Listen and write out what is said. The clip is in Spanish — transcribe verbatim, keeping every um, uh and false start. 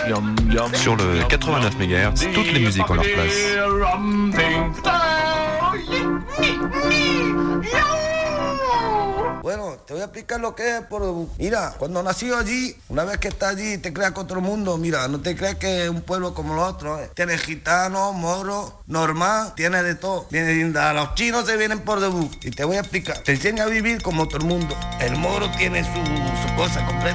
Sur le quatre-vingt-neuf mégahertz, toutes les musiques ont leur place. Bueno, te voy a explicar lo que es por... Mira, cuando nació allí, una vez que estás allí, te creas con otro mundo. Mira, no te creas que es un pueblo como los otros. ¿eh? Tienes gitanos, moros, normal, tienes de todo. Tienes, a los chinos se vienen por debut. Y te voy a explicar. Te enseña a vivir como todo el mundo. El moro tiene su, su cosa completa.